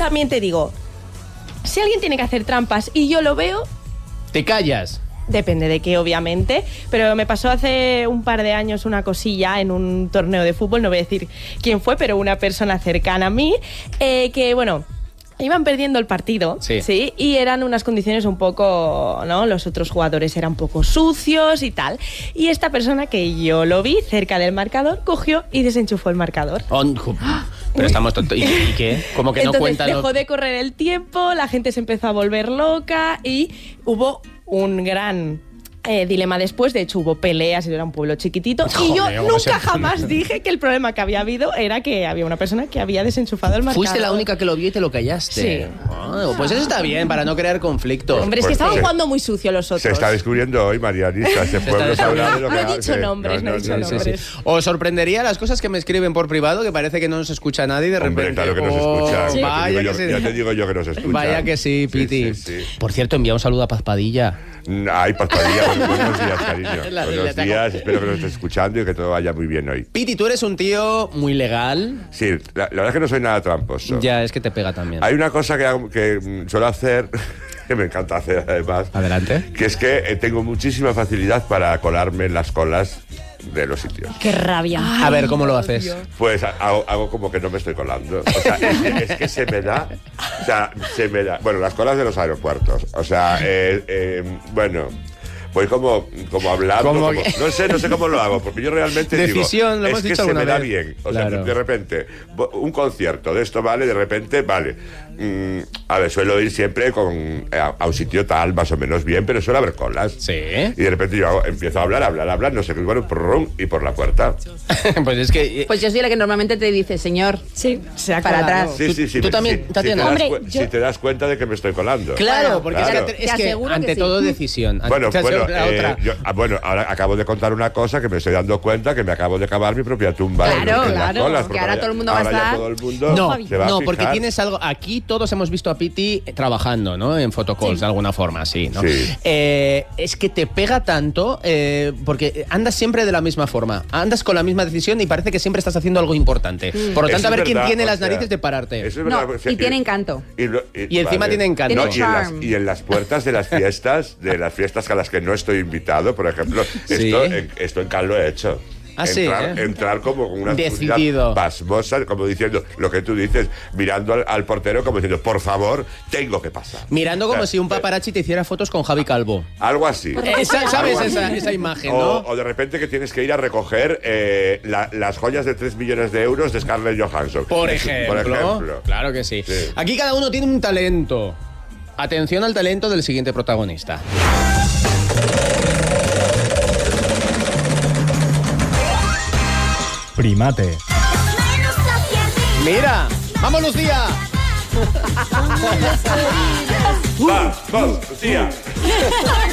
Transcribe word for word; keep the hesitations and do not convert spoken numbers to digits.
también te digo, si alguien tiene que hacer trampas y yo lo veo... ¿Te callas? Depende de qué, obviamente, pero me pasó hace un par de años una cosilla en un torneo de fútbol, no voy a decir quién fue, pero una persona cercana a mí, eh, que, bueno... Iban perdiendo el partido, sí. sí, y eran unas condiciones un poco, ¿no? Los otros jugadores eran un poco sucios y tal. Y esta persona, que yo lo vi cerca del marcador, cogió y desenchufó el marcador. Oh, pero estamos tontos. ¿Y, ¿Y qué? ¿Cómo que Entonces, no cuentan? dejó Los... de correr el tiempo, la gente se empezó a volver loca y hubo un gran... Eh, dilema después, de hecho hubo peleas, era un pueblo chiquitito. Joder, y yo nunca jamás dije que el problema que había habido era que había una persona que había desenchufado el marcador. Fuiste la única que lo vio y te lo callaste. Sí. Oh, pues eso está bien, para no crear conflicto. Hombre, es que Pues estaban se, jugando muy sucio los otros. Se está descubriendo hoy, Marianita. Ese pueblo sabrá de lo que No he hace. dicho nombres, no, no, no he dicho no, nombres. Sí, sí. Os sorprendería las cosas que me escriben por privado, que parece que no nos escucha nadie y de Hombre, repente... claro que nos oh, escuchan. sí. Vaya ya, que te sí. yo, ya te digo yo que nos escuchan. Vaya que sí, Piti. Sí, sí, sí. Por cierto, envía un saludo a Paz Padilla. Ay, Paspadilla, buenos días, cariño. Buenos días, espero que nos estés escuchando y que todo vaya muy bien hoy. Piti, tú eres un tío muy legal. Sí, la, la verdad es que no soy nada tramposo. Ya, es que te pega también. Hay una cosa que, hago, que mm, suelo hacer, que me encanta hacer además. Adelante. Que es que eh, tengo muchísima facilidad para colarme en las colas de los sitios. ¡Qué rabia! Ay, a ver, ¿cómo lo haces? Dios. Pues hago, hago como que no me estoy colando. O sea, es que, es que se me da... O sea, se me da... Bueno, las colas de los aeropuertos. O sea, eh, eh, bueno... Voy como, como hablando, como, no sé, no sé cómo lo hago, porque yo realmente Decisión, digo, lo hemos es que dicho se me alguna da vez. bien. O Claro. sea, de repente, un concierto de esto, ¿vale? De repente, vale. Mm, a ver, suelo ir siempre con, a, a un sitio tal, más o menos bien, pero suele haber colas. Sí. Y de repente yo hago, empiezo a hablar, hablar, hablar, no sé qué, bueno, prrrum, y por la puerta. Pues es que... Pues yo soy la que normalmente te dice, señor, sí, se ha para colado. atrás. Sí, sí, sí. ¿Tú me, también, si, Tatiana? Si te, Hombre, das, yo... si te das cuenta de que me estoy colando. Claro, porque claro. es que, es Te que aseguro ante que todo sí. decisión. Bueno, Ante- bueno, la eh, otra. yo, ah, bueno, ahora acabo de contar una cosa que me estoy dando cuenta que me acabo de cavar mi propia tumba. Claro, en, en las claro, colas, que porque ahora todo el mundo va a ahora ya estar- todo el mundo No, se va a no, porque fijar. tienes algo. Aquí todos hemos visto a Piti trabajando, ¿no? En photocalls, Sí. de alguna forma, sí, ¿no? Sí. Eh, es que te pega tanto eh, porque andas siempre de la misma forma. Andas con la misma decisión y parece que siempre estás haciendo algo importante. Mm. Por lo Eso tanto, a es ver quién verdad, tiene o las sea, narices de pararte. Eso es No, verdad, o sea, y tiene encanto. Y, lo- y- Y encima tiene encanto. No, Tiene y, en las, charm. y en las puertas de las fiestas, de las fiestas a las que no estoy invitado, por ejemplo, Sí. esto, en, esto en Cal lo he hecho. Ah, sí, entrar, ¿eh? entrar como con una Decidido. seguridad pasmosa, como diciendo lo que tú dices, mirando al, al portero como diciendo, por favor, tengo que pasar. Mirando como O sea, si un paparazzi te hiciera fotos con Javi Calvo. Algo así. Esa- ¿Sabes Algo así. esa, esa imagen, O, no? o de repente que tienes que ir a recoger eh, la- las joyas de tres millones de euros de Scarlett Johansson. Por Eso, ejemplo, por ejemplo. Claro que sí. Sí. Aquí cada uno tiene un talento. Atención al talento del siguiente protagonista. Primate. Mira, vamos Lucía. Va, vamos, Lucía.